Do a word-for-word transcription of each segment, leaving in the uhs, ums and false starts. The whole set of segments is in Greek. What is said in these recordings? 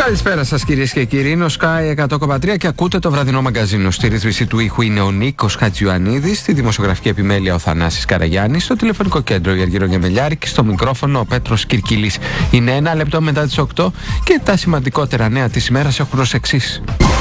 Καλησπέρα σας κυρίες και κύριοι, είναι ο Sky εκατό κόμμα τρία και ακούτε το βραδινό μαγκαζίνο. Στη ρύθμιση του ήχου είναι ο Νίκος Χατζιωαννίδης, στη δημοσιογραφική επιμέλεια ο Θανάσης Καραγιάννης, στο τηλεφωνικό κέντρο η Αργύρο Γεμελιάρη και στο μικρόφωνο ο Πέτρος Κυρκυλής. Είναι ένα λεπτό μετά τις οκτώ και τα σημαντικότερα νέα της ημέρας έχουν ως εξής.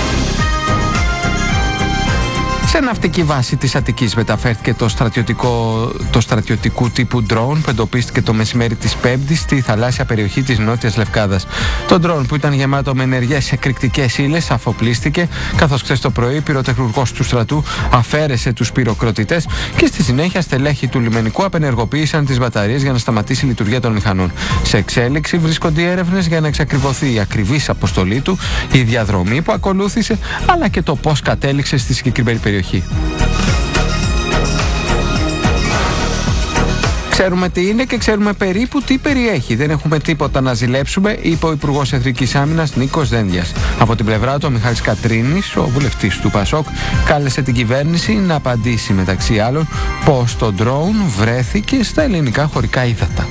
Σε ναυτική βάση της Αττικής μεταφέρθηκε το στρατιωτικό, το στρατιωτικού τύπου drone που εντοπίστηκε το μεσημέρι της Πέμπτης στη θαλάσσια περιοχή της Νότιας Λευκάδας. Το drone, που ήταν γεμάτο με ενεργές εκρηκτικές ύλες, αφοπλίστηκε, καθώς χθες το πρωί πυροτεχνουργός του στρατού αφαίρεσε τους πυροκροτητές και στη συνέχεια στελέχη του λιμενικού απενεργοποίησαν τις μπαταρίες για να σταματήσει η λειτουργία των μηχανών. Σε εξέλιξη βρίσκονται οι έρευνες για να εξακριβωθεί η ακριβής αποστολή του, η διαδρομή που ακολούθησε, αλλά και το πώς κατέληξε στη συγκεκριμένη περιοχή. Ξέρουμε τι είναι και ξέρουμε περίπου τι περιέχει. Δεν έχουμε τίποτα να ζηλέψουμε, είπε ο Υπουργός Εθνικής Άμυνας Νίκος Δένδιας. Από την πλευρά του, ο Μιχάλης Κατρίνης, ο βουλευτής του Πασόκ, κάλεσε την κυβέρνηση να απαντήσει μεταξύ άλλων πως το drone βρέθηκε στα ελληνικά χωρικά ύδατα.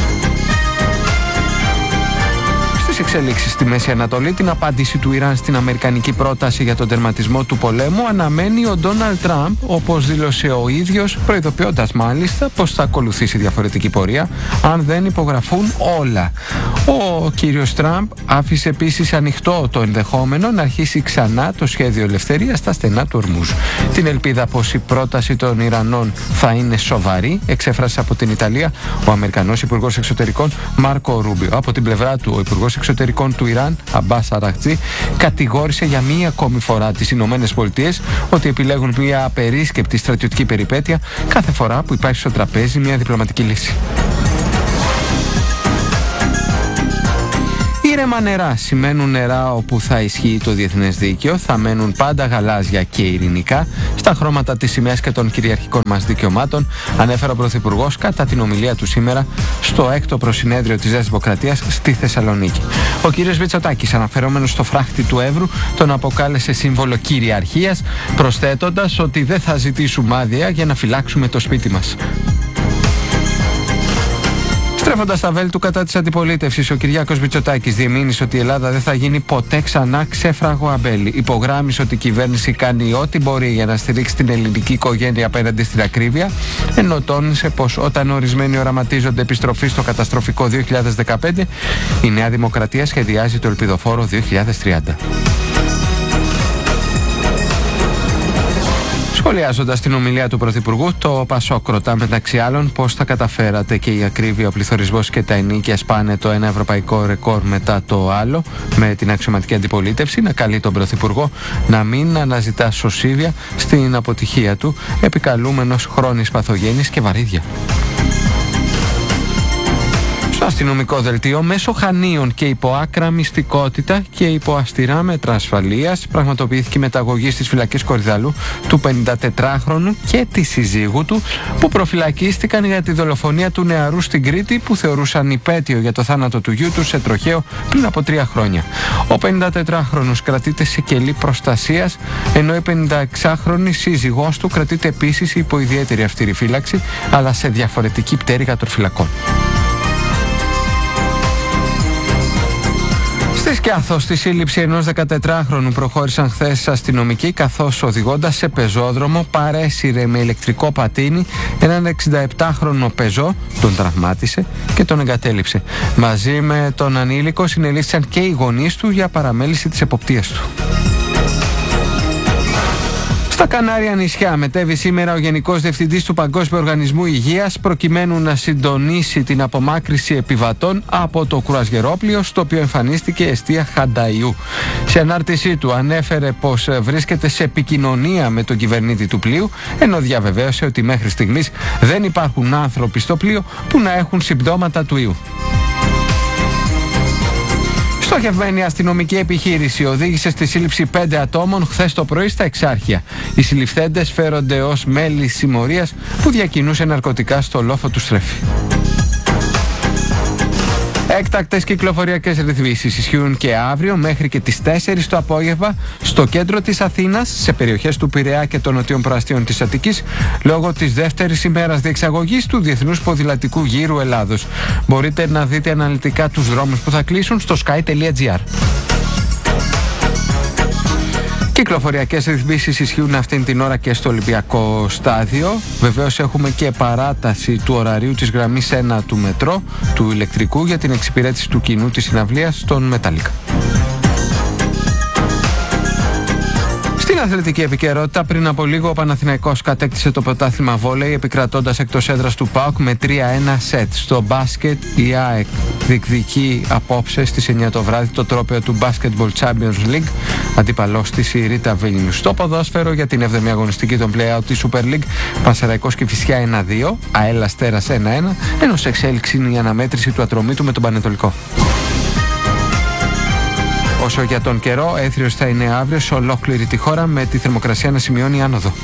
Εξελίξεις στη Μέση Ανατολή, την απάντηση του Ιράν στην αμερικανική πρόταση για τον τερματισμό του πολέμου αναμένει ο Ντόναλντ Τραμπ, όπως δήλωσε ο ίδιος, προειδοποιώντας μάλιστα πως θα ακολουθήσει διαφορετική πορεία αν δεν υπογραφούν όλα. Ο κύριος Τραμπ άφησε επίσης ανοιχτό το ενδεχόμενο να αρχίσει ξανά το σχέδιο ελευθερίας στα στενά του Ορμούζ. Την ελπίδα πως η πρόταση των Ιρανών θα είναι σοβαρή εξέφρασε από την Ιταλία ο Αμερικανός Υπουργός Εξωτερικών Μάρκο Ρούμπιο. Από την πλευρά του, ο Υπουργός Εξωτερικών του Ιράν, Αμπάς Αραχτζή, κατηγόρησε για μία ακόμη φορά τις Ηνωμένες Πολιτείες ότι επιλέγουν μία απερίσκεπτη στρατιωτική περιπέτεια κάθε φορά που υπάρχει στο τραπέζι μία διπλωματική λύση. Ήρεμα νερά σημαίνουν νερά όπου θα ισχύει το διεθνές δίκαιο, θα μένουν πάντα γαλάζια και ειρηνικά στα χρώματα της σημαίας και των κυριαρχικών μας δικαιωμάτων, ανέφερε ο Πρωθυπουργός κατά την ομιλία του σήμερα στο έκτο προσυνέδριο της Νέας Δημοκρατίας στη Θεσσαλονίκη. Ο κ. Μητσοτάκης, αναφερόμενος στο φράχτη του Εύρου, τον αποκάλεσε σύμβολο κυριαρχίας, προσθέτοντας ότι δεν θα ζητήσουμε άδεια για να φυλάξουμε το σπίτι μας. Στρέφοντας τα βέλη του κατά της αντιπολίτευσης, ο Κυριάκος Μητσοτάκης διεμήνυσε ότι η Ελλάδα δεν θα γίνει ποτέ ξανά ξέφραγο αμπέλι. Υπογράμμισε ότι η κυβέρνηση κάνει ό,τι μπορεί για να στηρίξει την ελληνική οικογένεια απέναντι στην ακρίβεια, ενώ τόνισε πως όταν ορισμένοι οραματίζονται επιστροφή στο καταστροφικό δύο χιλιάδες δεκαπέντε, η Νέα Δημοκρατία σχεδιάζει το ελπιδοφόρο δύο χιλιάδες τριάντα. Σχολιάζοντας την ομιλία του Πρωθυπουργού, το Πασόκ ρωτά μεταξύ άλλων πώς θα καταφέρατε και η ακρίβεια, ο πληθωρισμός και τα ενοίκια σπάνε το ένα ευρωπαϊκό ρεκόρ μετά το άλλο, με την αξιωματική αντιπολίτευση να καλεί τον Πρωθυπουργό να μην αναζητά σωσίβια στην αποτυχία του, επικαλούμενος χρόνης παθογένης και βαρύδια. Στο αστυνομικό δελτίο, μέσω χανίων και υπό άκρα μυστικότητα και υπό αυστηρά μέτρα ασφαλείας, πραγματοποιήθηκε η μεταγωγή στις φυλακές Κορυδαλού του πενηντατετράχρονου και της συζύγου του, που προφυλακίστηκαν για τη δολοφονία του νεαρού στην Κρήτη, που θεωρούσαν υπέτειο για το θάνατο του γιού του σε τροχαίο πριν από τρία χρόνια. Ο πενηντατετράχρονος κρατείται σε κελί προστασίας, ενώ η πενηνταεξάχρονη σύζυγός του κρατείται επίσης υπό ιδιαίτερη αυστηρή φύλαξη, αλλά σε διαφορετική πτέρυγα των φυλακών. Στη Σκιάθο, στη σύλληψη ενός δεκατετράχρονου προχώρησαν χθες αστυνομικοί, καθώς οδηγώντας σε πεζόδρομο παρέσυρε με ηλεκτρικό πατίνι έναν εξηνταεπτάχρονο πεζό, τον τραυμάτισε και τον εγκατέλειψε. Μαζί με τον ανήλικο συνελήφθησαν και οι γονείς του για παραμέληση της εποπτείας του. Στα Κανάρια νησιά μετέβη σήμερα ο Γενικός Διευθυντής του Παγκόσμιου Οργανισμού Υγείας προκειμένου να συντονίσει την απομάκρυση επιβατών από το κρουαζιερόπλοιο στο οποίο εμφανίστηκε εστία Χανταϊού. Σε ανάρτησή του ανέφερε πως βρίσκεται σε επικοινωνία με τον κυβερνήτη του πλοίου, ενώ διαβεβαίωσε ότι μέχρι στιγμής δεν υπάρχουν άνθρωποι στο πλοίο που να έχουν συμπτώματα του ιού. Στοχευμένη αστυνομική επιχείρηση οδήγησε στη σύλληψη πέντε ατόμων χθες το πρωί στα Εξάρχεια. Οι συλληφθέντες φέρονται ως μέλη συμμορίας που διακινούσε ναρκωτικά στο λόφο του Στρέφη. Έκτακτες κυκλοφοριακές ρυθμίσεις ισχύουν και αύριο μέχρι και τις τέσσερις το απόγευμα στο κέντρο της Αθήνας, σε περιοχές του Πειραιά και των νοτιών προαστίων της Αττικής, λόγω της δεύτερης ημέρας διεξαγωγής του Διεθνούς Ποδηλατικού Γύρου Ελλάδος. Μπορείτε να δείτε αναλυτικά τους δρόμους που θα κλείσουν στο sky τελεία gr. Κυκλοφοριακές ρυθμίσεις ισχύουν αυτήν την ώρα και στο Ολυμπιακό στάδιο. Βεβαίως έχουμε και παράταση του ωραρίου της γραμμής ένα του μετρό, του ηλεκτρικού, για την εξυπηρέτηση του κοινού της συναυλίας στον Μετάλλικα. Στην αθλητική επικαιρότητα, πριν από λίγο ο Παναθηναϊκός κατέκτησε το πρωτάθλημα βόλεϊ επικρατώντας εκτός έδρας του ΠΑΟΚ με τρία ένα σετ. Στο μπάσκετ η ΑΕΚ διεκδικεί απόψε στις εννιά το βράδυ το τρόπαιο του Basketball Champions League, αντίπαλός της η Ρίτα Βίλνιους. Στο ποδόσφαιρο για την έβδομη αγωνιστική των play-out της Super League, Πανσεραϊκός Κηφισιά ένα δύο, ΑΕΛ Αστέρας ένα ένα, ενώ σε εξέλιξη είναι η αναμέτρηση του Ατρομήτου με τον Πανετολικό. Όσο για τον καιρό, έθριος θα είναι αύριο σε ολόκληρη τη χώρα, με τη θερμοκρασία να σημειώνει άνοδο.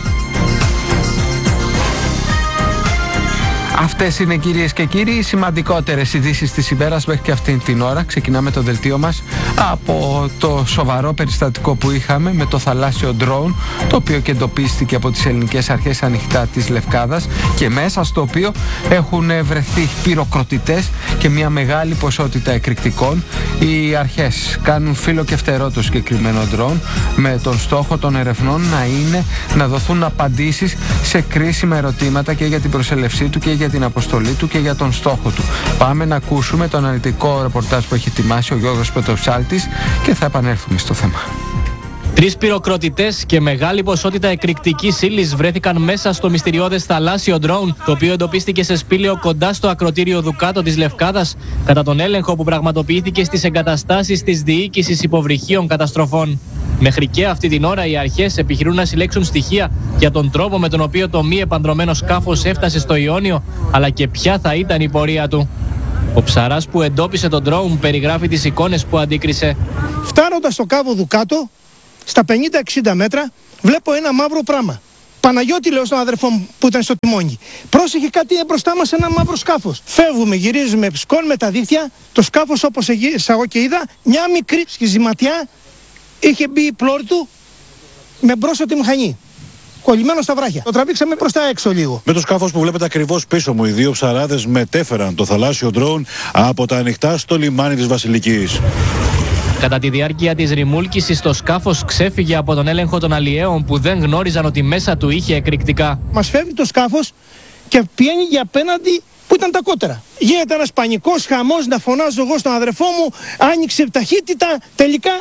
Αυτές είναι, κυρίες και κύριοι, οι σημαντικότερες ειδήσεις της ημέρας μέχρι και αυτήν την ώρα. Ξεκινάμε το δελτίο μας από το σοβαρό περιστατικό που είχαμε με το θαλάσσιο ντρόουν, το οποίο και εντοπίστηκε από τις ελληνικές αρχές ανοιχτά της Λευκάδας και μέσα στο οποίο έχουν βρεθεί πυροκροτητές και μια μεγάλη ποσότητα εκρηκτικών. Οι αρχές κάνουν φύλλο και φτερό το συγκεκριμένο ντρόουν, με τον στόχο των ερευνών να είναι να δοθούν απαντήσεις σε κρίσιμα ερωτήματα και για την προσέλευσή του και για την αποστολή του και για τον στόχο του. Πάμε να ακούσουμε το αναλυτικό ρεπορτάζ που έχει ετοιμάσει ο Γιώργος Πετροψάλτης και θα επανέλθουμε στο θέμα. Τρεις πυροκροτητές και μεγάλη ποσότητα εκρηκτικής ύλης βρέθηκαν μέσα στο μυστηριώδες θαλάσσιο ντρόουν, το οποίο εντοπίστηκε σε σπήλαιο κοντά στο ακροτήριο Δουκάτο της Λευκάδας, κατά τον έλεγχο που πραγματοποιήθηκε στις εγκαταστάσεις της Διοίκησης Υποβρυχίων Καταστροφών. Μέχρι και αυτή την ώρα οι αρχές επιχειρούν να συλλέξουν στοιχεία για τον τρόπο με τον οποίο το μη επανδρωμένο σκάφος έφτασε στο Ιόνιο, αλλά και ποια θα ήταν η πορεία του. Ο ψαράς που εντόπισε τον ντρόουν περιγράφει τις εικόνες που αντίκρισε. Φτάνοντας στο κάβο Δουκάτο, στα πενήντα εξήντα μέτρα, βλέπω ένα μαύρο πράμα. Παναγιώτη, λέω στον αδερφό μου που ήταν στο τιμόνι, πρόσεχε, κάτι είναι μπροστά μας, ένα μαύρο σκάφος. Φεύγουμε, γυρίζουμε, σκόνουμε τα δίχτυα. Το σκάφος, όπως εγώ και είδα, μια μικρή σχιζηματιά, είχε μπει η πλώρη του με μπρος τη μηχανή. Κολλημένο στα βράχια. Το τραβήξαμε προς τα έξω λίγο. Με το σκάφος που βλέπετε ακριβώς πίσω μου, οι δύο ψαράδες μετέφεραν το θαλάσσιο ντρόουν από τα ανοιχτά στο λιμάνι της Βασιλικής. Κατά τη διάρκεια της ρημούλκησης, το σκάφος ξέφυγε από τον έλεγχο των αλλιέων που δεν γνώριζαν ότι μέσα του είχε εκρηκτικά. Μας φεύγει το σκάφος και πηγαίνει για απέναντι που ήταν τα κότερα. Γίνεται ένας πανικός χαμός, να φωνάζω εγώ στον αδερφό μου, άνοιξε ταχύτητα, τελικά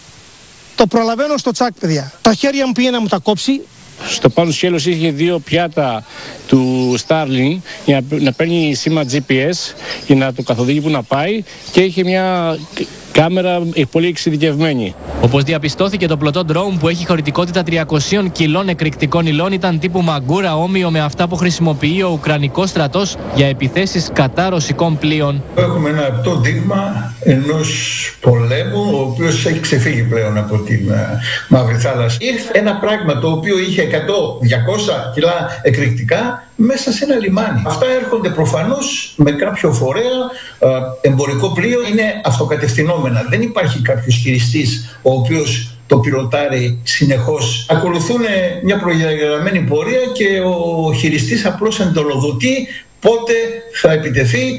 το προλαβαίνω στο τσάκ, παιδιά. Τα χέρια μου πήγε να μου τα κόψει. Στο πάνω σκέλος είχε δύο πιάτα του Starlink για να παίρνει σήμα τζι πι ες για να το καθοδηγεί που να πάει, και είχε μια κάμερα πολύ εξειδικευμένη. Όπως διαπιστώθηκε, το πλωτό ντρόουν που έχει χωρητικότητα τριακόσια κιλών εκρηκτικών υλών ήταν τύπου μαγκούρα, όμοιο με αυτά που χρησιμοποιεί ο Ουκρανικός στρατός για επιθέσεις κατά ρωσικών πλοίων. Έχουμε ένα απτό δείγμα ενός πολέμου, ο οποίος έχει ξεφύγει πλέον από την uh, Μαύρη Θάλασσα. Ήρθε ένα πράγμα το οποίο είχε εκατό με διακόσια κιλά εκρηκτικά μέσα σε ένα λιμάνι. Αυτά έρχονται προφανώς με κάποιο φορέα, εμπορικό πλοίο, είναι αυτοκατευθυνόμενα. Δεν υπάρχει κάποιος χειριστής ο οποίος το πιλοτάρει συνεχώς. Ακολουθούν μια προδιαγραμμένη πορεία και ο χειριστής απλώς εντολοδοτεί πότε θα επιτεθεί.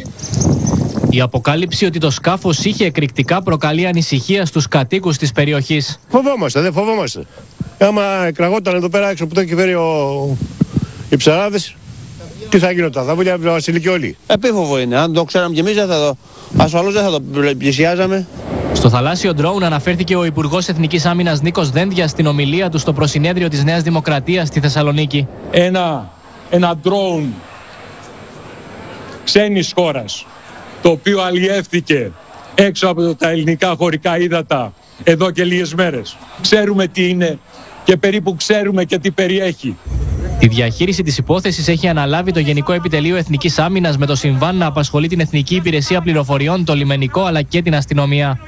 Η αποκάλυψη ότι το σκάφος είχε εκρηκτικά προκαλεί ανησυχία στους κατοίκους της περιοχής. Φοβόμαστε, δεν φοβόμαστε. Άμα εκραγόταν εδώ πέρα έξω που το έχει φέρει ο... οι ψαράδες, τι θα γινόταν, θα βγει από τη Βασιλική όλοι. Επίφοβο είναι. Αν το ξέραμε κι εμείς, δεν θα το... ασφαλώς δεν θα το πλησιάζαμε. Στο θαλάσσιο ντρόουν αναφέρθηκε ο Υπουργός Εθνικής Άμυνας Νίκος Δένδιας στην ομιλία του στο προσυνέδριο της Νέας Δημοκρατίας στη Θεσσαλονίκη. Ένα, ένα ντρόουν ξένης χώρας, το οποίο αλλιεύθηκε έξω από τα ελληνικά χωρικά ύδατα εδώ και λίγες μέρες. Ξέρουμε τι είναι και περίπου ξέρουμε και τι περιέχει. Τη διαχείριση της υπόθεσης έχει αναλάβει το Γενικό Επιτελείο Εθνικής Άμυνας, με το συμβάν να απασχολεί την Εθνική Υπηρεσία Πληροφοριών, το λιμενικό αλλά και την αστυνομία.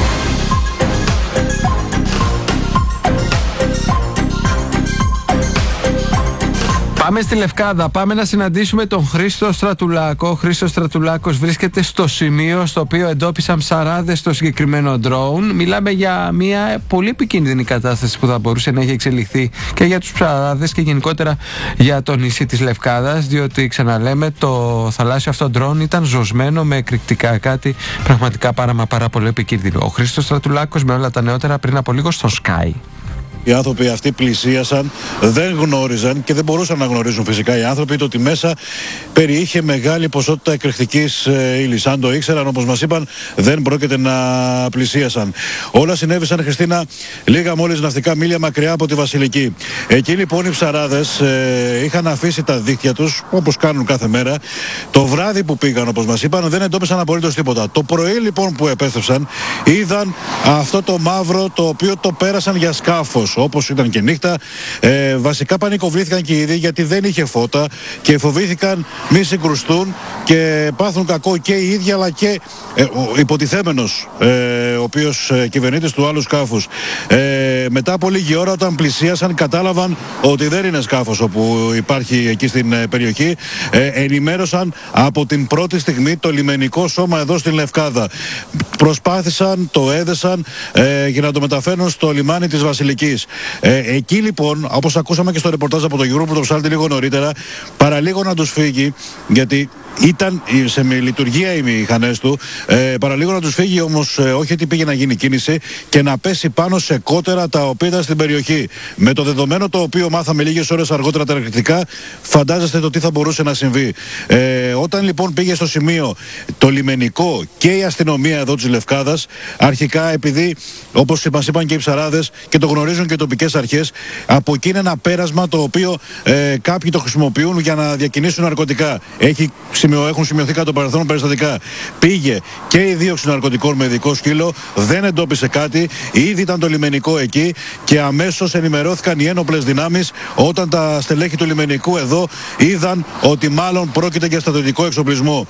Πάμε στη Λευκάδα, πάμε να συναντήσουμε τον Χρήστο Στρατουλάκο. Ο Χρήστος Στρατουλάκος βρίσκεται στο σημείο στο οποίο εντόπισαν ψαράδες στο συγκεκριμένο ντρόουν. Μιλάμε για μια πολύ επικίνδυνη κατάσταση που θα μπορούσε να έχει εξελιχθεί και για τους ψαράδες και γενικότερα για το νησί της Λευκάδας, διότι ξαναλέμε, το θαλάσσιο αυτό ντρόουν ήταν ζωσμένο με εκρηκτικά, κάτι πραγματικά πάρα, πάρα πολύ επικίνδυνο. Ο Χρήστος Στρατουλάκος με όλα τα νεότερα πριν από λίγο στο Sky. Οι άνθρωποι αυτοί πλησίασαν, δεν γνώριζαν και δεν μπορούσαν να γνωρίζουν φυσικά οι άνθρωποι το ότι μέσα περιείχε μεγάλη ποσότητα εκρηκτικής ύλης. Αν το ήξεραν, όπως μας είπαν, δεν πρόκειται να πλησίασαν. Όλα συνέβησαν, Χριστίνα, λίγα μόλις ναυτικά μίλια μακριά από τη Βασιλική. Εκεί λοιπόν οι ψαράδες ε, είχαν αφήσει τα δίχτυα τους, όπως κάνουν κάθε μέρα. Το βράδυ που πήγαν, όπως μας είπαν, δεν εντόπισαν απολύτως τίποτα. Το πρωί λοιπόν που επέστρεψαν, είδαν αυτό το μαύρο το οποίο το πέρασαν για σκάφος. Όπως ήταν και νύχτα, ε, βασικά πανικοβλήθηκαν και οι ίδιοι γιατί δεν είχε φώτα και φοβήθηκαν μη συγκρουστούν και πάθουν κακό και οι ίδιοι αλλά και ε, ο υποτιθέμενος, ε, ο οποίος ε, κυβερνήτης του άλλου σκάφους. Ε, μετά από λίγη ώρα, όταν πλησίασαν, κατάλαβαν ότι δεν είναι σκάφος όπου υπάρχει εκεί στην ε, περιοχή. Ε, ενημέρωσαν από την πρώτη στιγμή το λιμενικό σώμα εδώ στην Λευκάδα. Προσπάθησαν, το έδεσαν ε, για να το μεταφέρουν στο λιμάνι της Βασιλικής. Ε, εκεί λοιπόν, όπως ακούσαμε και στο ρεπορτάζ από τον Γιώργο Πρωτοψάλτη λίγο νωρίτερα, παραλίγο να τους φύγει, γιατί ήταν σε λειτουργία οι μηχανές του, ε, παραλίγο να τους φύγει όμως, ε, όχι ότι πήγε να γίνει κίνηση και να πέσει πάνω σε κότερα τα οποία ήταν στην περιοχή. Με το δεδομένο το οποίο μάθαμε λίγες ώρες αργότερα τα εκρηκτικά, φαντάζεστε το τι θα μπορούσε να συμβεί. Ε, όταν λοιπόν πήγε στο σημείο το λιμενικό και η αστυνομία εδώ της Λευκάδας, αρχικά επειδή όπως μας είπαν και οι ψαράδες και το γνωρίζουν και οι τοπικές αρχές, από εκεί είναι ένα πέρασμα το οποίο ε, κάποιοι το χρησιμοποιούν για να διακινήσουν ναρκωτικά. Έχει, σημειω, έχουν σημειωθεί κατά το παρελθόν περιστατικά. Πήγε και η δίωξη ναρκωτικών με ειδικό σκύλο, δεν εντόπισε κάτι, ήδη ήταν το λιμενικό εκεί και αμέσως ενημερώθηκαν οι ένοπλες δυνάμεις όταν τα στελέχη του λιμενικού εδώ είδαν ότι μάλλον πρόκειται για στρατιωτικό εξοπλισμό.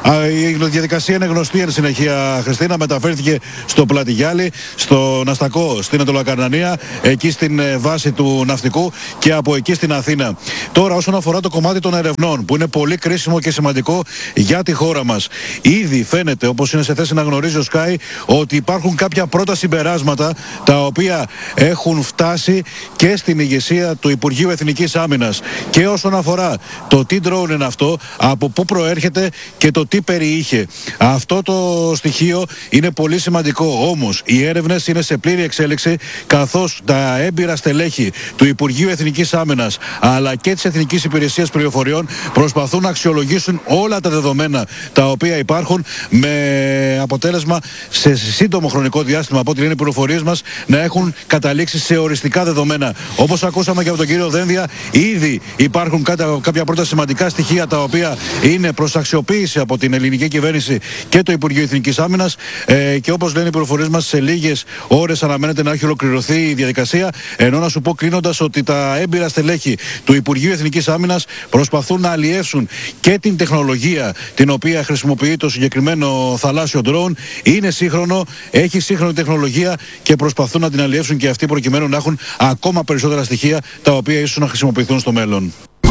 Η διαδικασία είναι γνωστή εν συνεχεία, Χριστίνα. Μεταφέρθηκε στο Πλατιγιάλι, στο Ναστακό, στην Ανατολοκαρνανία, εκεί στην βάση του ναυτικού και από εκεί στην Αθήνα. Τώρα, όσον αφορά το κομμάτι των ερευνών, που είναι πολύ κρίσιμο και σημαντικό για τη χώρα μας, ήδη φαίνεται, όπως είναι σε θέση να γνωρίζει ο Sky, ότι υπάρχουν κάποια πρώτα συμπεράσματα τα οποία έχουν φτάσει και στην ηγεσία του Υπουργείου Εθνικής Άμυνας. Και όσον αφορά το τι drone είναι αυτό, από πού προέρχεται και το τι περιείχε. Αυτό το στοιχείο είναι πολύ σημαντικό. Όμως, οι έρευνες είναι σε πλήρη εξέλιξη, καθώς τα έμπειρα στελέχη του Υπουργείου Εθνικής Άμυνας αλλά και της Εθνικής Υπηρεσίας Πληροφοριών προσπαθούν να αξιολογήσουν όλα τα δεδομένα τα οποία υπάρχουν, με αποτέλεσμα σε σύντομο χρονικό διάστημα, από ό,τι λένε οι πληροφορίες μας, να έχουν καταλήξει σε οριστικά δεδομένα. Όπως ακούσαμε και από τον κύριο Δένδια, ήδη υπάρχουν κάποια πρώτα σημαντικά στοιχεία τα οποία είναι προς αξιοποίηση από την ελληνική κυβέρνηση και το Υπουργείο Εθνικής Άμυνας, ε, και όπως λένε οι πληροφορίες μας, σε λίγες ώρες αναμένεται να έχει ολοκληρωθεί η διαδικασία. Ενώ να σου πω κλείνοντας ότι τα έμπειρα στελέχη του Υπουργείου Εθνικής Άμυνας προσπαθούν να αλλιεύσουν και την τεχνολογία την οποία χρησιμοποιεί το συγκεκριμένο θαλάσσιο drone. Είναι σύγχρονο, έχει σύγχρονη τεχνολογία και προσπαθούν να την αλλιεύσουν και αυτοί προκειμένου να έχουν ακόμα περισσότερα στοιχεία τα οποία ίσως να χρησιμοποιηθούν στο μέλλον.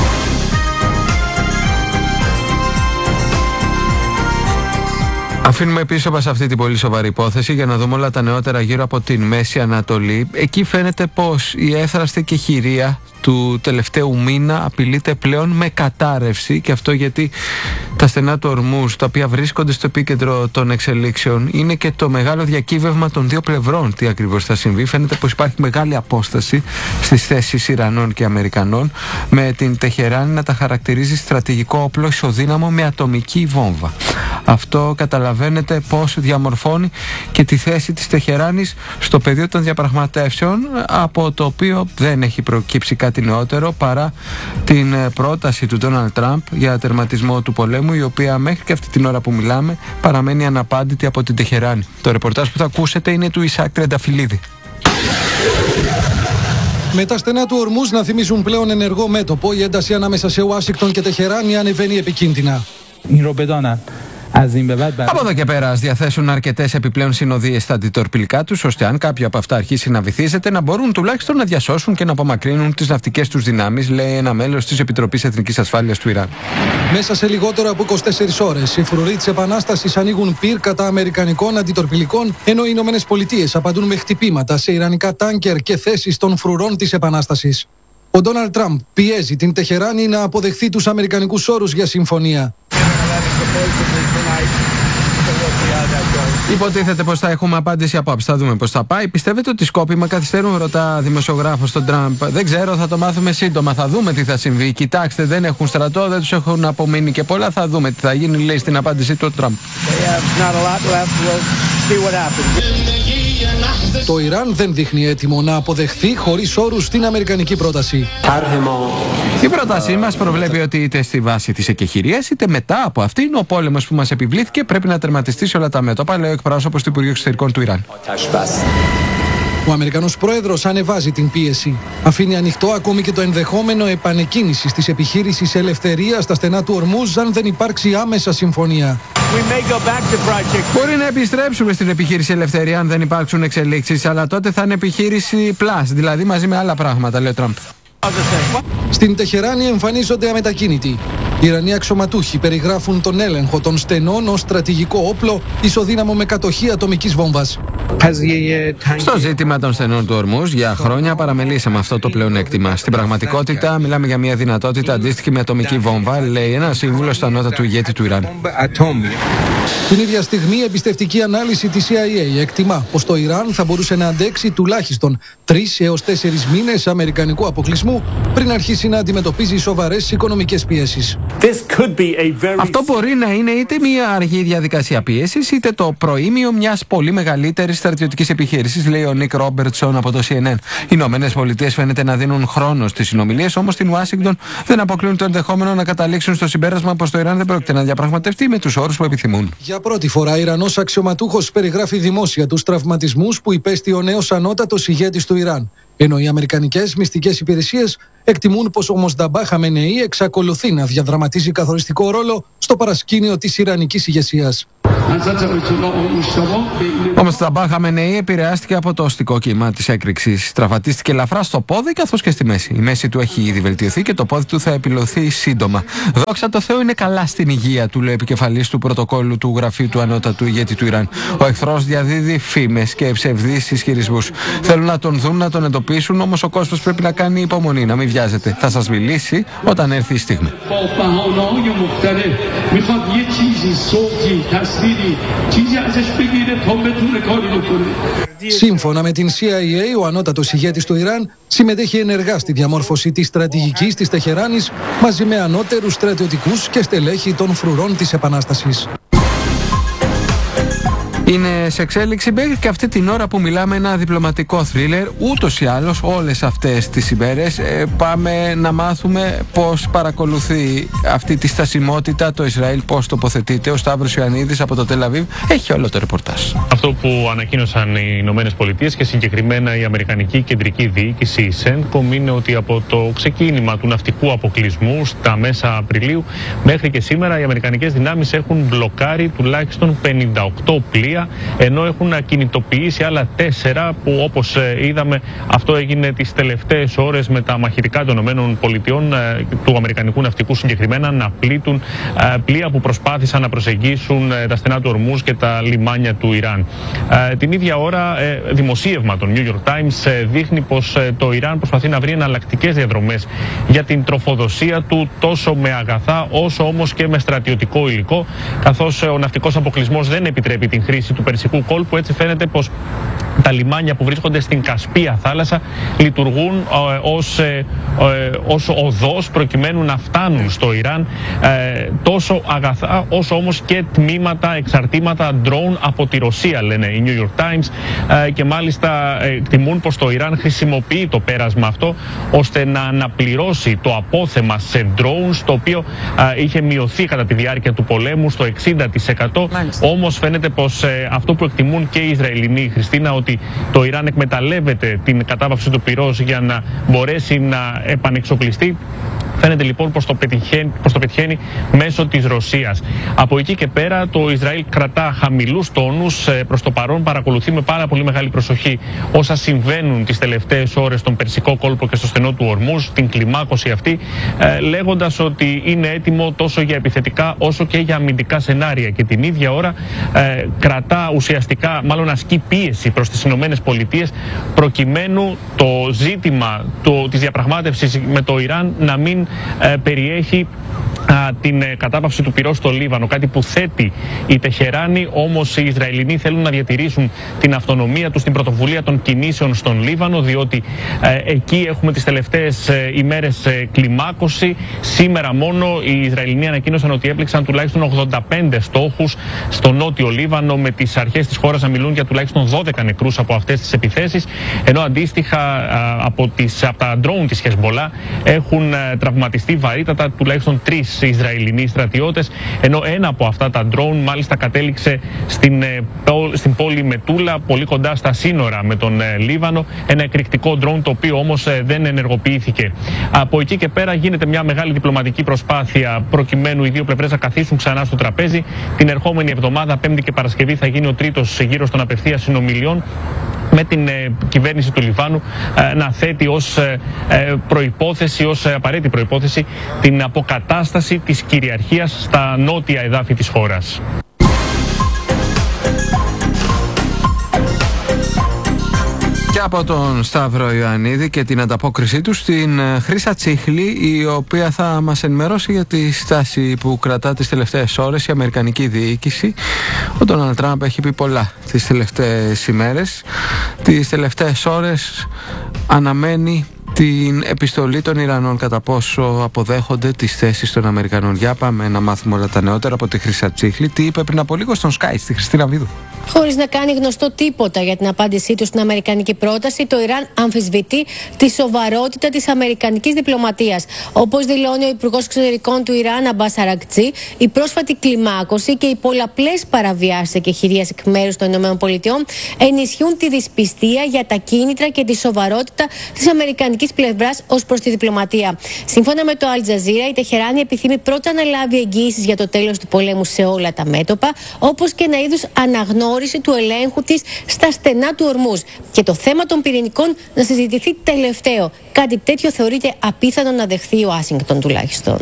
Αφήνουμε πίσω μας αυτή την πολύ σοβαρή υπόθεση για να δούμε όλα τα νεότερα γύρω από την Μέση Ανατολή. Εκεί φαίνεται πως η έθραστη και χειρία του τελευταίου μήνα απειλείται πλέον με κατάρρευση, και αυτό γιατί τα στενά του Ορμούζ, τα οποία βρίσκονται στο επίκεντρο των εξελίξεων, είναι και το μεγάλο διακύβευμα των δύο πλευρών. Τι ακριβώς θα συμβεί? Φαίνεται πως υπάρχει μεγάλη απόσταση στις θέσεις Ιρανών και Αμερικανών, με την Τεχεράνη να τα χαρακτηρίζει στρατηγικό όπλο ισοδύναμο με ατομική βόμβα. Αυτό καταλαβαίνετε πως διαμορφώνει και τη θέση της Τεχεράνης στο πεδίο των διαπραγματεύσεων, από το οποίο δεν έχει προκύψει κάτι νεότερο παρά την πρόταση του Ντόναλντ Τραμπ για τερματισμό του πολέμου, η οποία μέχρι και αυτή την ώρα που μιλάμε παραμένει αναπάντητη από την Τεχεράνη. Το ρεπορτάζ που θα ακούσετε είναι του Ισάκ Τρενταφυλλίδη. Με τα στενά του Ορμούζ να θυμίζουν πλέον ενεργό μέτωπο, η ένταση ανάμεσα σε Ουάσιγκτον και Τεχεράνη ανεβαίνει επικίνδυνα. Από εδώ και πέρα, ας διαθέσουν αρκετές επιπλέον συνοδείες στα αντιτορπιλικά τους, ώστε αν κάποιο από αυτά αρχίσει να βυθίζεται, να μπορούν τουλάχιστον να διασώσουν και να απομακρύνουν τις ναυτικές τους δυνάμεις, λέει ένα μέλος της Επιτροπής Εθνικής Ασφάλειας του Ιράν. Μέσα σε λιγότερο από είκοσι τέσσερις ώρες, οι φρουροί της Επανάστασης ανοίγουν πυρ κατά αμερικανικών αντιτορπιλικών, ενώ οι Ηνωμένες Πολιτείες απαντούν με χτυπήματα σε ιρανικά τάνκερ και θέσεις των φρουρών της Επανάστασης. Ο Ντόναλντ Τραμπ πιέζει την Τεχεράνη να αποδεχθεί τους αμερικανικούς όρους για συμφωνία. Υποτίθεται πως θα έχουμε απάντηση απόψε. Θα δούμε πως θα πάει. Πιστεύετε ότι σκόπιμα καθυστερούν, ρωτά δημοσιογράφος τον Τραμπ. Δεν ξέρω, θα το μάθουμε σύντομα. Θα δούμε τι θα συμβεί. Κοιτάξτε, δεν έχουν στρατό, δεν τους έχουν απομείνει και πολλά. Θα δούμε τι θα γίνει, λέει στην απάντησή του ο Τραμπ. Το Ιράν δεν δείχνει έτοιμο να αποδεχθεί χωρίς όρους την αμερικανική πρόταση. Η πρότασή μας προβλέπει ότι είτε στη βάση της εκεχηρίας είτε μετά από αυτήν ο πόλεμος που μας επιβλήθηκε πρέπει να τερματιστεί σε όλα τα μέτωπα, λέει ο εκπρόσωπος του Υπουργείου Εξωτερικών του Ιράν. Ο Αμερικανός πρόεδρος ανεβάζει την πίεση. Αφήνει ανοιχτό ακόμη και το ενδεχόμενο επανεκκίνησης της επιχείρησης Ελευθερία στα στενά του Ορμούζ αν δεν υπάρξει άμεσα συμφωνία. Μπορεί να επιστρέψουμε στην επιχείρηση Ελευθερία αν δεν υπάρξουν εξελίξεις, αλλά τότε θα είναι επιχείρηση Plus, δηλαδή μαζί με άλλα πράγματα, λέει ο Τραμπ. Στην Τεχεράνη εμφανίζονται αμετακίνητοι. Οι Ιρανοί αξιωματούχοι περιγράφουν τον έλεγχο των στενών ως στρατηγικό όπλο ισοδύναμο με κατοχή ατομικής βόμβας. Στο ζήτημα των στενών του Ορμούζ, για χρόνια παραμελήσαμε αυτό το πλεονέκτημα. Στην πραγματικότητα, μιλάμε για μια δυνατότητα αντίστοιχη με ατομική βόμβα, λέει ένα σύμβουλο στο ανώτατο ηγέτη του Ιράν. Την ίδια στιγμή, εμπιστευτική ανάλυση της σι άι έι εκτιμά πως το Ιράν θα μπορούσε να αντέξει τουλάχιστον τρεις έως τέσσερις μήνες αμερικανικού αποκλεισμού πριν αρχίσει να αντιμετωπίζει σοβαρές οικονομικές πιέσεις. Very... Αυτό μπορεί να είναι είτε μια αργή διαδικασία πίεσης, είτε το προήμιο μιας πολύ μεγαλύτερης στρατιωτικής επιχείρησης, λέει ο Νίκ Ρόμπερτσον από το σι εν εν. Οι Ηνωμένες Πολιτείες φαίνεται να δίνουν χρόνο στις συνομιλίες, όμως στην Ουάσιγκτον δεν αποκλείουν το ενδεχόμενο να καταλήξουν στο συμπέρασμα πως το Ιράν δεν πρόκειται να διαπραγματευτεί με τους όρους που επιθυμούν. Για πρώτη φορά, Ιρανός αξιωματούχος περιγράφει δημόσια τους τραυματισμούς που υπέστη ο νέος ανώτατος ηγέτης του Ιράν. Ενώ οι αμερικανικές μυστικές υπηρεσίες εκτιμούν πως ο Μοσνταμπά Χαμενεή εξακολουθεί να διαδραματίζει καθοριστικό ρόλο στο παρασκήνιο της Ιρανικής ηγεσίας. Ο Μοσνταμπά Χαμενεή επηρεάστηκε από το οστικό κύμα της έκρηξης. Τραυματίστηκε ελαφρά στο πόδι καθώς και στη μέση. Η μέση του έχει ήδη βελτιωθεί και το πόδι του θα επιλωθεί σύντομα. Δόξα τω Θεώ, είναι καλά στην υγεία του, λέει επικεφαλής του πρωτοκόλλου του γραφείου του ανώτατου ηγέτη του Ιράν. Ο εχθρός διαδίδει φήμες και ψευδείς ισχυρισμούς. Θέλουν να τον δουν, να τον εντοπίσουν, όμως ο κόσμος πρέπει να κάνει υπομονή, να μην βιάζεται. Θα σας μιλήσει όταν έρθει η στιγμή. Σύμφωνα με την σι άι έι, ο ανώτατος ηγέτης του Ιράν συμμετέχει ενεργά στη διαμόρφωση της στρατηγικής της Τεχεράνης μαζί με ανώτερους στρατιωτικούς και στελέχη των φρουρών της Επανάστασης. Είναι σε εξέλιξη μέχρι και αυτή την ώρα που μιλάμε ένα διπλωματικό θρίλερ. Ούτως ή άλλως όλες αυτές τις ημέρες ε, πάμε να μάθουμε πώς παρακολουθεί αυτή τη στασιμότητα το Ισραήλ, πώς τοποθετείται. Ο Σταύρος Ιωαννίδης από το Τελ Αβίβ έχει όλο το ρεπορτάζ. Αυτό που ανακοίνωσαν οι Ηνωμένες Πολιτείες και συγκεκριμένα η Αμερικανική Κεντρική Διοίκηση, η σέντκομ, είναι ότι από το ξεκίνημα του ναυτικού αποκλεισμού στα μέσα Απριλίου μέχρι και σήμερα οι αμερικανικές δυνάμεις έχουν μπλοκάρει τουλάχιστον πενήντα οκτώ πλοία, ενώ έχουν ακινητοποιήσει άλλα τέσσερα που, όπως είδαμε, αυτό έγινε τις τελευταίες ώρες με τα μαχητικά των ΗΠΑ, του Αμερικανικού ναυτικού συγκεκριμένα, να πλήττουν πλοία που προσπάθησαν να προσεγγίσουν τα στενά του Ορμούζ και τα λιμάνια του Ιράν. Την ίδια ώρα, δημοσίευμα των New York Times δείχνει πως το Ιράν προσπαθεί να βρει εναλλακτικές διαδρομές για την τροφοδοσία του, τόσο με αγαθά όσο όμως και με στρατιωτικό υλικό, καθώς ο ναυτικός αποκλεισμός δεν επιτρέπει την χρήση του Περσικού κόλπου. Έτσι φαίνεται πως τα λιμάνια που βρίσκονται στην Κασπία θάλασσα λειτουργούν ε, ως, ε, ε, ως οδός προκειμένου να φτάνουν στο Ιράν ε, τόσο αγαθά όσο όμως και τμήματα, εξαρτήματα drone από τη Ρωσία, λένε οι New York Times, ε, και μάλιστα ε, εκτιμούν πως το Ιράν χρησιμοποιεί το πέρασμα αυτό ώστε να αναπληρώσει το απόθεμα σε drones, το οποίο ε, είχε μειωθεί κατά τη διάρκεια του πολέμου στο εξήντα τοις εκατό. Όμως φαίνεται πως ε, αυτό που εκτιμούν και οι Ισραηλινοί, Χριστίνα, ότι το Ιράν εκμεταλλεύεται την κατάβαυση του πυρός για να μπορέσει να επανεξοπλιστεί. Φαίνεται λοιπόν πως το, πετυχαίνει, πως το πετυχαίνει μέσω της Ρωσίας. Από εκεί και πέρα το Ισραήλ κρατά χαμηλούς τόνους. Προς το παρόν παρακολουθεί με πάρα πολύ μεγάλη προσοχή όσα συμβαίνουν τις τελευταίες ώρες στον Περσικό κόλπο και στο στενό του Ορμούζ, την κλιμάκωση αυτή, λέγοντας ότι είναι έτοιμο τόσο για επιθετικά όσο και για αμυντικά σενάρια. Και την ίδια ώρα ε, κρατά ουσιαστικά, μάλλον ασκεί πίεση προς τις Ηνωμένες Πολιτείες προκειμένου το ζήτημα το, της διαπραγμάτευσης με το Ιράν να μην ε, περιέχει την κατάπαυση του πυρός στο Λίβανο, κάτι που θέτει η Τεχεράνη, όμως οι Ισραηλινοί θέλουν να διατηρήσουν την αυτονομία τους, την πρωτοβουλία των κινήσεων στον Λίβανο, διότι ε, εκεί έχουμε τις τελευταίες ε, ημέρες ε, κλιμάκωση. Σήμερα μόνο οι Ισραηλινοί ανακοίνωσαν ότι έπληξαν τουλάχιστον ογδόντα πέντε στόχους στο νότιο Λίβανο, με τις αρχές της χώρας να μιλούν για τουλάχιστον δώδεκα νεκρούς από αυτές τις επιθέσεις, ενώ αντίστοιχα ε, από, τις, από τα ντρόουν της Χεσμολά έχουν ε, τραυματιστεί βαρύτατα τουλάχιστον τρεις Ισραηλινοί στρατιώτες, ενώ ένα από αυτά τα ντρόουν μάλιστα κατέληξε στην, στην πόλη Μετούλα, πολύ κοντά στα σύνορα με τον Λίβανο, ένα εκρηκτικό ντρόουν το οποίο όμως δεν ενεργοποιήθηκε. Από εκεί και πέρα γίνεται μια μεγάλη διπλωματική προσπάθεια προκειμένου οι δύο πλευρές να καθίσουν ξανά στο τραπέζι. Την ερχόμενη εβδομάδα, Πέμπτη και Παρασκευή, θα γίνει ο τρίτος γύρος των απευθείας συνομιλιών, με την ε, κυβέρνηση του Λιβάνου ε, να θέτει ως ε, προϋπόθεση, ως απαραίτητη προϋπόθεση την αποκατάσταση της κυριαρχίας στα νότια εδάφη της χώρας. Και από τον Σταύρο Ιωαννίδη και την ανταπόκρισή του στην Χρύσα Τσίχλη, η οποία θα μας ενημερώσει για τη στάση που κρατά τις τελευταίες ώρες η αμερικανική διοίκηση. Ο Ντόναλντ Τραμπ έχει πει πολλά τις τελευταίες ημέρες. Τις τελευταίες ώρες αναμένει την επιστολή των Ιρανών κατά πόσο αποδέχονται τις θέσεις των Αμερικανών. Για πάμε να μάθουμε όλα τα νεότερα από τη Χρύσα Τσίχλη. Τι είπε πριν από λίγο στον Sky, στη Χριστίνα Βίδου. Χωρίς να κάνει γνωστό τίποτα για την απάντησή του στην αμερικανική πρόταση, το Ιράν αμφισβητεί τη σοβαρότητα της αμερικανικής διπλωματίας. Όπως δηλώνει ο Υπουργός Εξωτερικών του Ιράν, Αμπάς Αρακτσί, η πρόσφατη κλιμάκωση και οι πολλαπλές παραβιάσεις εκεχηρίας εκ μέρους των ΗΠΑ ενισχύουν τη δυσπιστία για τα κίνητρα και τη σοβαρότητα της αμερικανικής πλευράς ως προς τη διπλωματία. Σύμφωνα με το Al Jazeera, η Τεχεράνη επιθυμεί πρώτα να λάβει εγγύησεις για το τέλος του πολέμου σε όλα τα μέτωπα, όπως και ένα είδους αναγνώριση του ελέγχου της στα στενά του Ορμούζ, και το θέμα των πυρηνικών να συζητηθεί τελευταίο. Κάτι τέτοιο θεωρείται απίθανο να δεχθεί η Ουάσιγκτον τουλάχιστον.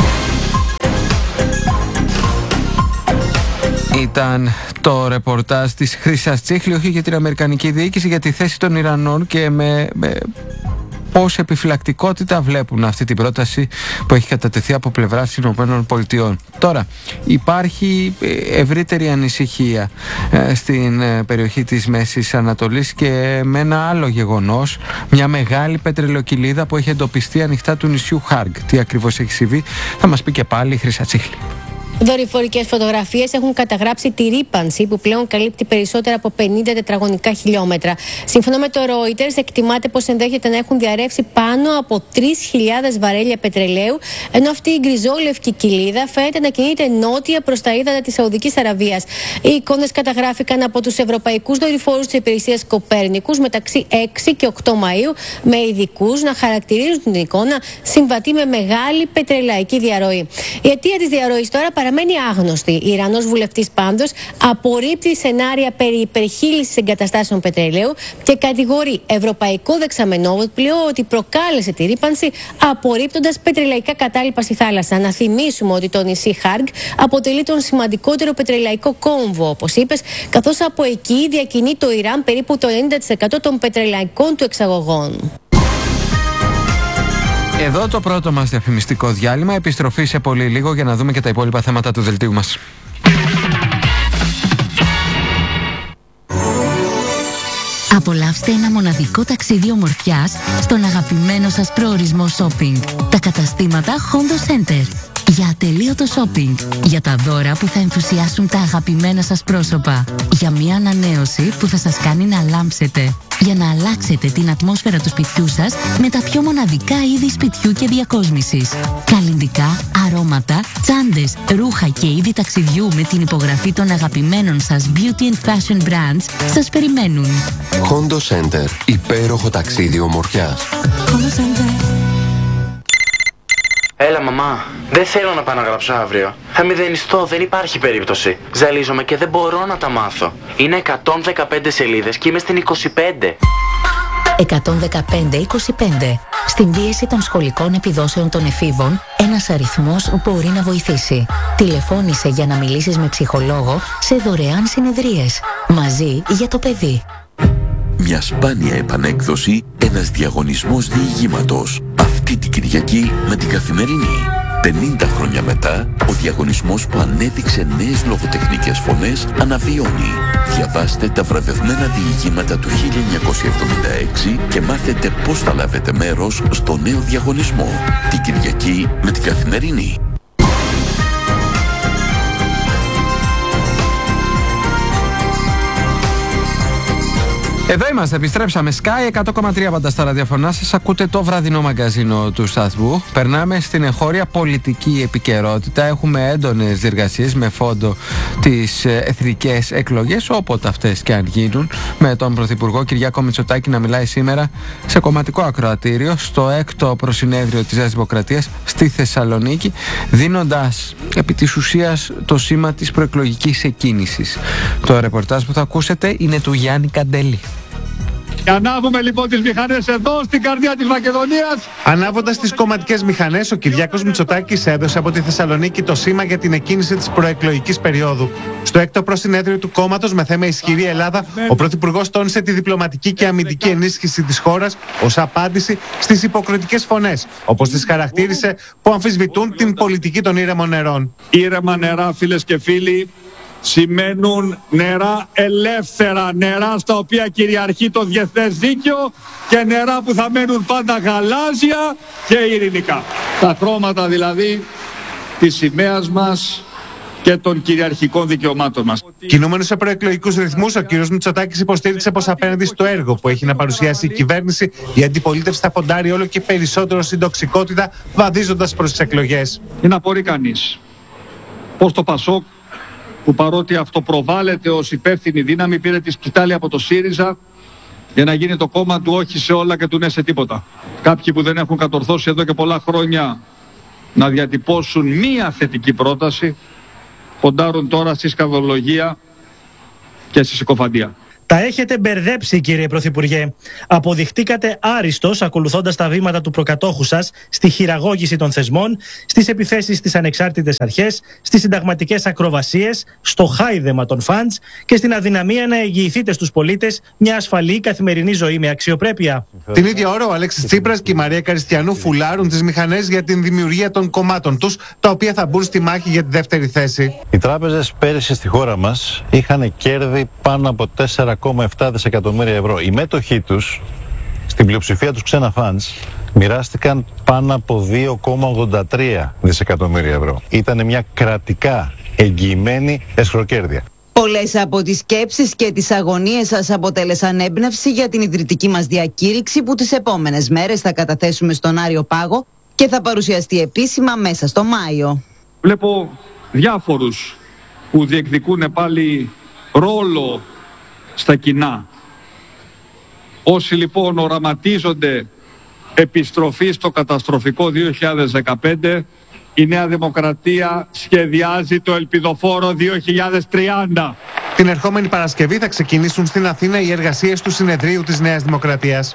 Ήταν το ρεπορτάζ της Χρύσας Τσίχλη, όχι για την αμερικανική διοίκηση, για τη θέση των Ιρανών και με... με... πώς επιφυλακτικότητα βλέπουν αυτή την πρόταση που έχει κατατεθεί από πλευράς των ΗΠΑ. Τώρα, υπάρχει ευρύτερη ανησυχία ε, στην ε, περιοχή της Μέσης Ανατολής και με ένα άλλο γεγονός, μια μεγάλη πετρελοκυλίδα που έχει εντοπιστεί ανοιχτά του νησιού Χάργκ. Τι ακριβώς έχει συμβεί θα μας πει και πάλι η Χρύσα Τσίχλη. Δορυφορικές φωτογραφίες έχουν καταγράψει τη ρύπανση που πλέον καλύπτει περισσότερα από πενήντα τετραγωνικά χιλιόμετρα. Σύμφωνα με το Reuters, εκτιμάται πως ενδέχεται να έχουν διαρρεύσει πάνω από τρεις χιλιάδες βαρέλια πετρελαίου, ενώ αυτή η γκριζόλευκη κοιλίδα φαίνεται να κινείται νότια προς τα ύδατα της Σαουδικής Αραβίας. Οι εικόνες καταγράφηκαν από τους ευρωπαϊκούς δορυφόρους της υπηρεσίας Κοπέρνικους μεταξύ έξι και οκτώ Μαΐου, με ειδικούς να χαρακτηρίζουν την εικόνα συμβατή με μεγάλη πετρελαϊκή διαρροή. Η αιτία της διαρροής τώρα παραμένει άγνωστη. Η Ιρανός βουλευτής πάντως απορρίπτει σενάρια περί υπερχείλησης εγκαταστάσεων πετρελαίου και κατηγορεί ευρωπαϊκό δεξαμενόπλοιο ότι προκάλεσε τη ρύπανση απορρίπτοντας πετρελαϊκά κατάλοιπα στη θάλασσα. Να θυμίσουμε ότι το νησί Χάργκ αποτελεί τον σημαντικότερο πετρελαϊκό κόμβο, όπως είπες, καθώς από εκεί διακινεί το Ιράν περίπου το ενενήντα τοις εκατό των πετρελαϊκών του εξαγωγών. Εδώ το πρώτο μας διαφημιστικό διάλειμμα. Επιστροφή σε πολύ λίγο για να δούμε και τα υπόλοιπα θέματα του δελτίου μας. Απολαύστε ένα μοναδικό ταξίδι ομορφιάς στον αγαπημένο σας προορισμό shopping. Τα καταστήματα Hondo Center. Για ατελείωτο shopping. Για τα δώρα που θα ενθουσιάσουν τα αγαπημένα σας πρόσωπα. Για μια ανανέωση που θα σας κάνει να λάμψετε. Για να αλλάξετε την ατμόσφαιρα του σπιτιού σας με τα πιο μοναδικά είδη σπιτιού και διακόσμησης. Καλλυντικά, αρώματα, τσάντες, ρούχα και είδη ταξιδιού με την υπογραφή των αγαπημένων σας beauty and fashion brands σας περιμένουν. Hondo Center. Υπέροχο ταξίδι ομορφιάς. Hondo Center. Έλα μαμά, δεν θέλω να πάω να γράψω αύριο. Θα μηδενιστώ, δεν υπάρχει περίπτωση. Ζαλίζομαι και δεν μπορώ να τα μάθω. Είναι εκατόν δεκαπέντε σελίδες και είμαι στην είκοσι πέντε. εκατόν δεκαπέντε είκοσι πέντε. Στην πίεση των σχολικών επιδόσεων των εφήβων, ένας αριθμός μπορεί να βοηθήσει. Τηλεφώνησε για να μιλήσεις με ψυχολόγο σε δωρεάν συνεδρίες. Μαζί για το παιδί. Μια σπάνια επανέκδοση, ένας διαγωνισμός διηγήματος. Αυτή την Κυριακή με την Καθημερινή. πενήντα χρόνια μετά, ο διαγωνισμός που ανέδειξε νέες λογοτεχνικές φωνές αναβιώνει. Διαβάστε τα βραβευμένα διηγήματα του χίλια εννιακόσια εβδομήντα έξι και μάθετε πώς θα λάβετε μέρος στο νέο διαγωνισμό. Την Κυριακή με την Καθημερινή. Εδώ είμαστε, επιστρέψαμε. Sky εκατό κόμμα τρία πάντα στα ραδιοφωνά σας. Ακούτε το βραδινό μαγκαζίνο του σταθμού. Περνάμε στην εγχώρια πολιτική επικαιρότητα. Έχουμε έντονες διεργασίες με φόντο τις εθνικές εκλογές, όποτε αυτές και αν γίνουν, με τον Πρωθυπουργό Κυριάκο Μητσοτάκη να μιλάει σήμερα σε κομματικό ακροατήριο στο έκτο προσυνέδριο της Νέας Δημοκρατίας στη Θεσσαλονίκη, δίνοντας επί της ουσίας το σήμα της προεκλογικής εκκίνησης. Το ρεπορτάζ που θα ακούσετε είναι του Γιάννη Καντέλη. Και ανάβουμε λοιπόν τις μηχανές εδώ στην καρδιά της Μακεδονίας. Ανάβοντας τις κομματικές μηχανές, ο Κυριάκος Μητσοτάκης έδωσε από τη Θεσσαλονίκη το σήμα για την εκκίνηση της προεκλογικής περίοδου. Στο έκτο προσυνέδριο του κόμματος με θέμα Ισχυρή Ελλάδα, ο Πρωθυπουργός τόνισε τη διπλωματική και αμυντική ενίσχυση της χώρας ως απάντηση στις υποκριτικές φωνές, όπως τις χαρακτήρισε, που αμφισβητούν την πολιτική των ήρεμων νερών. Ήρεμα νερά, φίλες και φίλοι, σημαίνουν νερά ελεύθερα, νερά στα οποία κυριαρχεί το διεθνές δίκαιο και νερά που θα μένουν πάντα γαλάζια και ειρηνικά. Τα χρώματα δηλαδή της σημαίας μας και των κυριαρχικών δικαιωμάτων μας. Κινούμενος σε προεκλογικούς ρυθμούς, ο κ. Μητσοτάκης υποστήριξε πως απέναντι στο έργο που έχει να παρουσιάσει η κυβέρνηση, η αντιπολίτευση θα ποντάρει όλο και περισσότερο στην τοξικότητα, βαδίζοντας προς τις εκλογές. Είναι να απορεί κανείς πως το Πασόκ, που παρότι αυτοπροβάλλεται ως υπεύθυνη δύναμη, πήρε τη σκητάλη από το ΣΥΡΙΖΑ για να γίνει το κόμμα του όχι σε όλα και του ναι σε τίποτα. Κάποιοι που δεν έχουν κατορθώσει εδώ και πολλά χρόνια να διατυπώσουν μία θετική πρόταση, ποντάρουν τώρα στη σκανδαλολογία και στη συκοφαντία. Τα έχετε μπερδέψει, κύριε Πρωθυπουργέ. Αποδειχτήκατε άριστος ακολουθώντας τα βήματα του προκατόχου σας στη χειραγώγηση των θεσμών, στις επιθέσεις στις ανεξάρτητες αρχές, στις συνταγματικές ακροβασίες, στο χάιδεμα των φαντς και στην αδυναμία να εγγυηθείτε στους πολίτες μια ασφαλή καθημερινή ζωή με αξιοπρέπεια. Την ίδια ώρα, ο Αλέξης Τσίπρας και η Μαρία Καριστιανού φουλάρουν τις μηχανές για την δημιουργία των κομμάτων τους, τα οποία θα μπουν στη μάχη για τη δεύτερη θέση. Οι τράπεζες πέρυσι στη χώρα μας είχαν κέρδη πάνω από τέσσερα κόμμα επτά δισεκατομμύρια ευρώ. Οι μέτοχοί τους, στην πλειοψηφία τους ξένα φαντς, μοιράστηκαν πάνω από δύο κόμμα ογδόντα τρία δισεκατομμύρια ευρώ. Ήταν μια κρατικά εγγυημένη εσχροκέρδεια. Πολλές από τις σκέψεις και τις αγωνίες σας αποτέλεσαν έμπνευση για την ιδρυτική μας διακήρυξη που τις επόμενες μέρες θα καταθέσουμε στον Άριο Πάγο και θα παρουσιαστεί επίσημα μέσα στο Μάιο. Βλέπω διάφορους που διεκδικούν πάλι ρόλο στα κοινά. Όσοι λοιπόν οραματίζονται επιστροφή στο καταστροφικό δύο χιλιάδες δεκαπέντε, η Νέα Δημοκρατία σχεδιάζει το ελπιδοφόρο δύο χιλιάδες τριάντα. Την ερχόμενη Παρασκευή θα ξεκινήσουν στην Αθήνα οι εργασίες του συνεδρίου της Νέας Δημοκρατίας.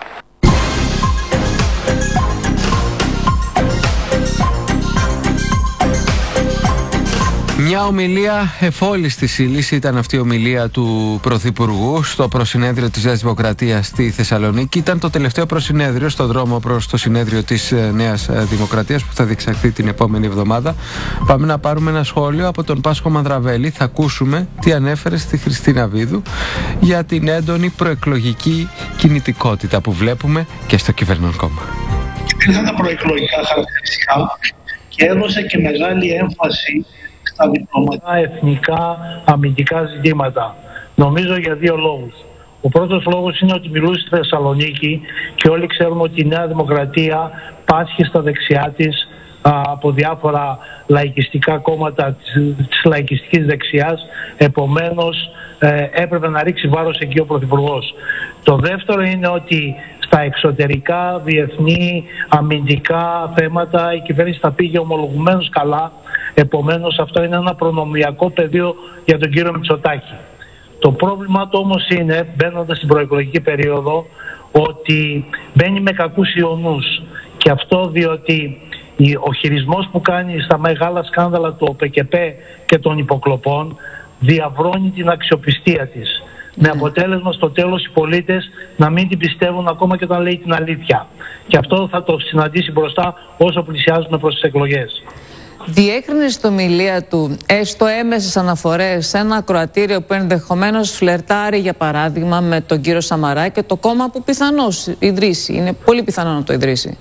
Μια ομιλία εφόλης της ύλης ήταν αυτή η ομιλία του Πρωθυπουργού στο προσυνέδριο της Νέας Δημοκρατίας στη Θεσσαλονίκη. Ήταν το τελευταίο προσυνέδριο στον δρόμο προς το συνέδριο της Νέας Δημοκρατίας που θα διεξαχθεί την επόμενη εβδομάδα. Πάμε να πάρουμε ένα σχόλιο από τον Πάσχο Μανδραβέλη. Θα ακούσουμε τι ανέφερε στη Χριστίνα Βίδου για την έντονη προεκλογική κινητικότητα που βλέπουμε και στο κυβερνόν κόμμα. Υπήρχαν τα προεκλογικά χαρακτηριστικά και έδωσε και μεγάλη έμφαση στα διπλωματικά, εθνικά, αμυντικά ζητήματα. Νομίζω για δύο λόγους. Ο πρώτος λόγος είναι ότι μιλούσε στη Θεσσαλονίκη και όλοι ξέρουμε ότι η Νέα Δημοκρατία πάσχει στα δεξιά της α, από διάφορα λαϊκιστικά κόμματα της, της λαϊκιστικής δεξιάς. Επομένως ε, έπρεπε να ρίξει βάρος εκεί ο Πρωθυπουργός. Το δεύτερο είναι ότι στα εξωτερικά, διεθνή, αμυντικά θέματα η κυβέρνηση τα πήγε ομολογουμένως καλά. Επομένως αυτό είναι ένα προνομιακό πεδίο για τον κύριο Μητσοτάκη. Το πρόβλημα του όμως είναι, μπαίνοντας στην προεκλογική περίοδο, ότι μπαίνει με κακούς ιονούς. Και αυτό διότι ο χειρισμός που κάνει στα μεγάλα σκάνδαλα του ΟΠΕΚΕΠ και των υποκλοπών διαβρώνει την αξιοπιστία της. Με αποτέλεσμα στο τέλος οι πολίτες να μην την πιστεύουν ακόμα και όταν λέει την αλήθεια. Και αυτό θα το συναντήσει μπροστά όσο πλησιάζουμε προς τις εκλογές. διέκρινε στην ομιλία του έστω έμεσες αναφορές σε ένα ακροατήριο που ενδεχομένως φλερτάρει, για παράδειγμα, με τον κύριο Σαμαρά και το κόμμα που πιθανώς ιδρύσει. Είναι πολύ πιθανό να το ιδρύσει.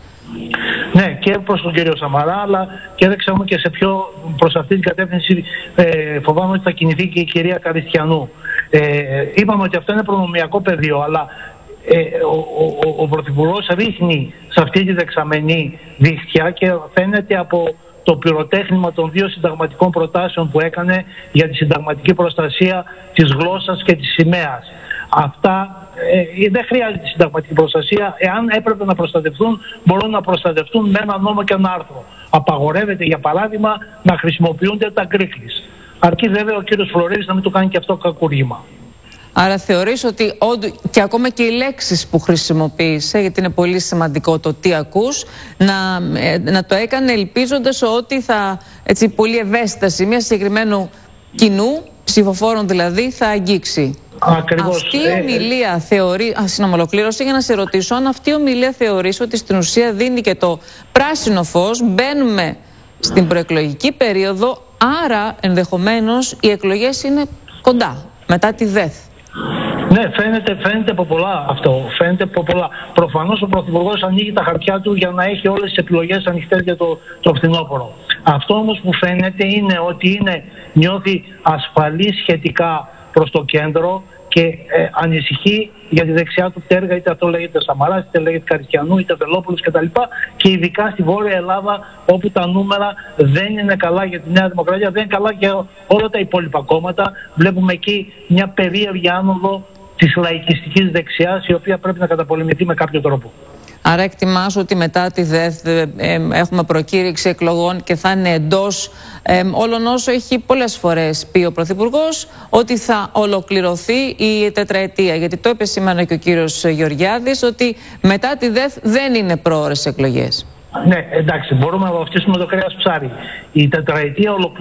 Ναι, και προς τον κύριο Σαμαρά, αλλά και δεν ξέρουμε και σε ποιο προς αυτή την κατεύθυνση ε, φοβάμαι ότι θα κινηθεί και η κυρία Καριστιανού. Ε, είπαμε ότι αυτό είναι προνομιακό πεδίο, αλλά ε, ο, ο, ο, ο Πρωθυπουργός ρίχνει σε αυτή τη δεξαμενή δίχτυα και φαίνεται από το πυροτέχνημα των δύο συνταγματικών προτάσεων που έκανε για τη συνταγματική προστασία της γλώσσας και της σημαίας. Αυτά ε, δεν χρειάζεται συνταγματική προστασία. Εάν έπρεπε να προστατευτούν, μπορούν να προστατευτούν με ένα νόμο και ένα άρθρο. Απαγορεύεται, για παράδειγμα, να χρησιμοποιούνται τα γκρίκλις. Αρκεί βέβαια ο κύριος Φλωρίδης να μην του κάνει και αυτό κακούργημα. Άρα θεωρείς ότι όντω, και ακόμα και οι λέξεις που χρησιμοποίησε, γιατί είναι πολύ σημαντικό το τι ακούς, να, να το έκανε ελπίζοντας ότι θα, έτσι, πολύ ευαίσθητα σημεία συγκεκριμένου κοινού, ψηφοφόρων δηλαδή, θα αγγίξει. Ακριβώς. Αυτή η ομιλία θεωρεί, α, συγγνώμη, ολοκλήρωση για να σε ρωτήσω αν αυτή η ομιλία θεωρείς ότι στην ουσία δίνει και το πράσινο φως, μπαίνουμε στην προεκλογική περίοδο, άρα ενδεχομένως οι εκλογές είναι κοντά, μετά τη ΔΕΘ. Ναι, φαίνεται, φαίνεται από πολλά αυτό. Φαίνεται από πολλά. Προφανώς ο Πρωθυπουργός ανοίγει τα χαρτιά του για να έχει όλες τις επιλογές ανοιχτές για το, το φθινόπωρο. Αυτό όμως που φαίνεται είναι ότι είναι, νιώθει ασφαλή σχετικά προς το κέντρο και ε, ανησυχεί για τη δεξιά του πτέρυγα, είτε αυτό λέγεται Σαμαράς, είτε λέγεται Καριστιανού, είτε Βελόπουλος κτλ. Και ειδικά στη Βόρεια Ελλάδα, όπου τα νούμερα δεν είναι καλά για τη Νέα Δημοκρατία, δεν είναι καλά για όλα τα υπόλοιπα κόμματα. Βλέπουμε εκεί μια περίεργη άνοδο της λαϊκιστικής δεξιάς, η οποία πρέπει να καταπολεμηθεί με κάποιο τρόπο. Άρα εκτιμάς ότι μετά τη ΔΕΘ ε, ε, έχουμε προκήρυξη εκλογών και θα είναι εντός, ε, όλον όσο έχει πολλές φορές πει ο Πρωθυπουργός, ότι θα ολοκληρωθεί η τετραετία. Γιατί το είπε σήμερα και ο κύριος Γεωργιάδης, ότι μετά τη ΔΕΘ δεν είναι πρόωρες εκλογές. Ναι, εντάξει, μπορούμε να βαφτίσουμε το κρέας ψάρι. Η τετραετία ολοκληρωθεί.